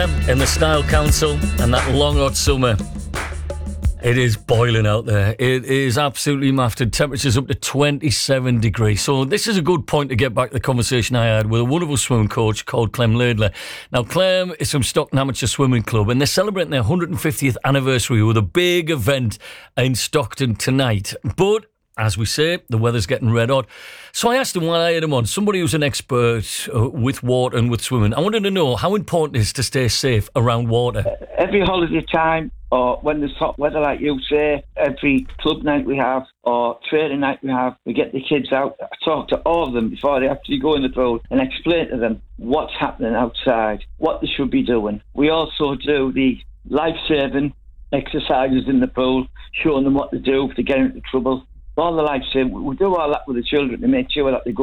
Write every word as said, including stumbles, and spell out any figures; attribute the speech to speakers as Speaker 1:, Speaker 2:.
Speaker 1: weather in the Style Council and that long hot summer. It is boiling out there. It is absolutely mafted. Temperatures up to twenty-seven degrees. So this is a good point to get back to the conversation I had with a wonderful swimming coach called Clem Laidler. Now, Clem is from Stockton Amateur Swimming Club, and they're celebrating their one hundred fiftieth anniversary with a big event in Stockton tonight. But as we say, the weather's getting red hot. So I asked him why I had him on, somebody who's an expert uh, with water and with swimming. I wanted to know how important it is to stay safe around water.
Speaker 2: Every holiday time, or when there's hot weather, like you say, every club night we have, or training night we have, we get the kids out. I talk to all of them before they actually go in the pool and explain to them what's happening outside, what they should be doing. We also do the life-saving exercises in the pool, showing them what to do if they get into trouble. All the life-saving, we do all that with the children to make sure that they go